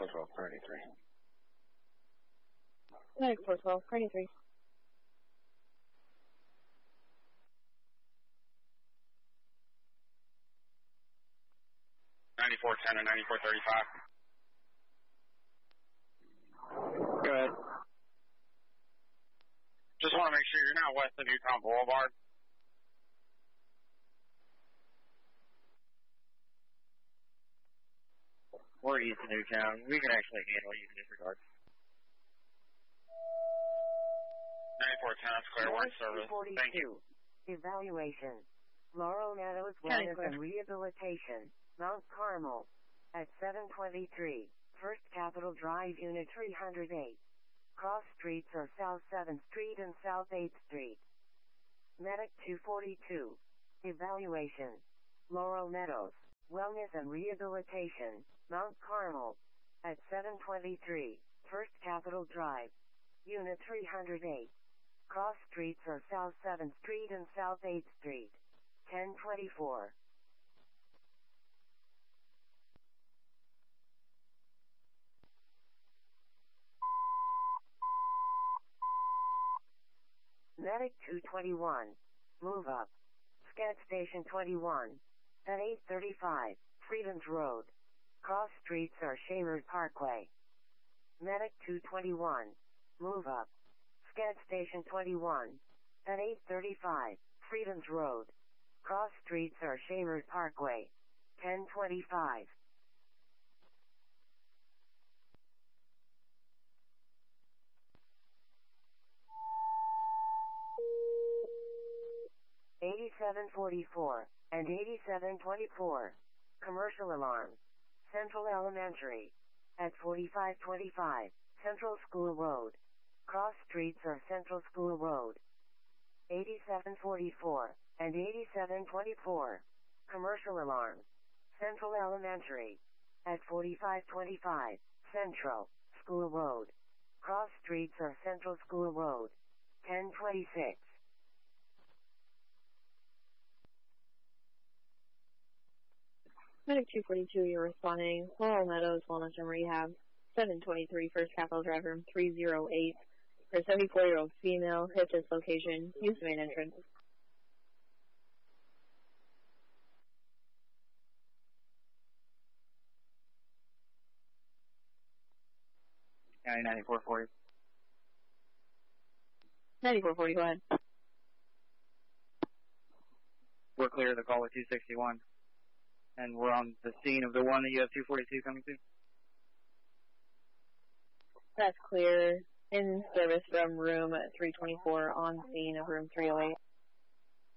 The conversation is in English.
412, priority 3. Medic 412, priority 3. 9410 and 9435. Go ahead. Just want to make sure you're not west of Newtown Boulevard. We're east of Newtown. We can actually handle you in this regard. 9410, that's clear. We're in service. Thank you. Evaluation. Laurel Meadows Wellness and Rehabilitation, Mount Carmel, at 723, First Capitol Drive, Unit 308. Cross streets are South 7th Street and South 8th Street. Medic 242. Evaluation. Laurel Meadows, Wellness and Rehabilitation, Mount Carmel, at 723, First Capitol Drive, Unit 308. Cross streets are South 7th Street and South 8th Street. 1024. Medic 221. Move up. Scat Station 21. At 835, Freedoms Road. Cross streets are Shaver Parkway. Medic 221. Move up. Scat Station 21. At 835, Freedoms Road. Cross streets are Shaver Parkway. 1025. $87.44 and $87.24. Commercial alarm. Central Elementary. At 4525, Central School Road. Cross streets are Central School Road. $87.44 and $87.24. Commercial alarm. Central Elementary. At 4525, Central School Road. Cross streets are Central School Road. 1026. Medic 242, you're responding. Laurel Meadows Wellness and Rehab, 723 First Capitol Drive, room 308. For a 74-year-old female, hit this location. Use the main entrance. County 9440. 9440, go ahead. We're clear of the call with 261. And we're on the scene of the one that you have 242 coming to. That's clear. In service from room 324, on scene of room 308.